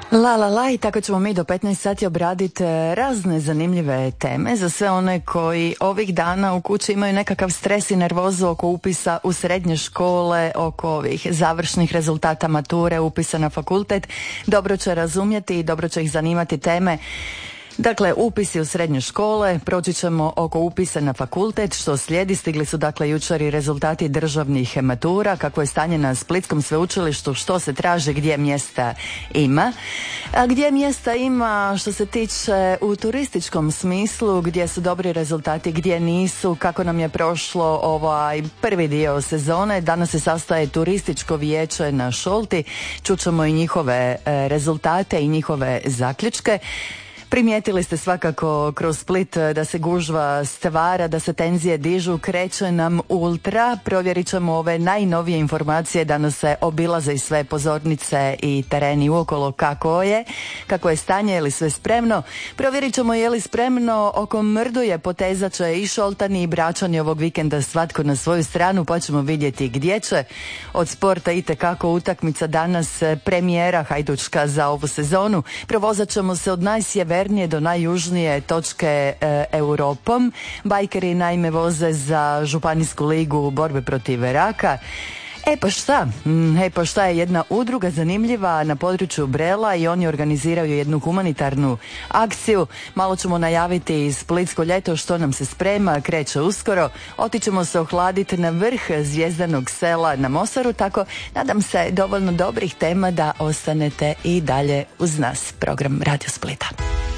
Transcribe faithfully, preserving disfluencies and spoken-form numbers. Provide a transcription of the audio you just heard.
La la la i tako ćemo mi do petnaest sati obraditi razne zanimljive teme za sve one koji ovih dana u kući imaju nekakav stres i nervozu oko upisa u srednje škole, oko ovih završnih rezultata mature, upisa na fakultet. Dobro će razumjeti i dobro će ih zanimati teme. Dakle, upisi u srednje škole, proći ćemo oko upisa na fakultet, što slijedi. Stigli su dakle jučer i rezultati državnih matura, kako je stanje na Splitskom sveučilištu, što se traže, gdje mjesta ima. A gdje mjesta ima što se tiče u turističkom smislu, gdje su dobri rezultati, gdje nisu, kako nam je prošlo ovaj prvi dio sezone. Danas se sastaje turističko vijeće na Šolti, čućemo i njihove e, rezultate i njihove zaključke. Primijetili ste svakako kroz Split da se gužva stvara, da se tenzije dižu, kreće nam ultra. Provjerit ćemo ove najnovije informacije, danas se obilaze i sve pozornice i tereni uokolo, kako je, kako je stanje, je li sve spremno. Provjerit ćemo je li spremno oko Mrduje, potezat će i Šoltani i Bračani ovog vikenda svatko na svoju stranu, pa ćemo vidjeti gdje će. Od sporta itekako utakmica danas, premijera hajdučka za ovu sezonu. Provozat ćemo se od najsjevernije do najjužnije točke e, Europom. Bajkeri naime voze za županijsku ligu borbe protiv raka. E pa šta? E pa šta je jedna udruga zanimljiva na području Brela i oni organiziraju jednu humanitarnu akciju. Malo ćemo najaviti splitsko ljeto što nam se sprema, kreće uskoro. Otićemo se ohladiti na vrh Zvjezdanog sela na Mosaru, tako nadam se dovoljno dobrih tema da ostanete i dalje uz nas. Program Radio Splita.